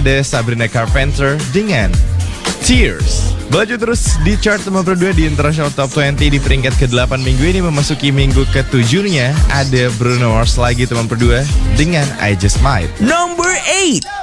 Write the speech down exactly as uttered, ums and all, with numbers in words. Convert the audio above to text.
ada Sabrina Carpenter dengan Tears. Melaju terus di chart nomor dua di International Top dua puluh di peringkat ke-delapan minggu ini memasuki minggu ke-tujuh-nya. Ada Bruno Mars lagi teman berdua dengan I Just Might. Number eight.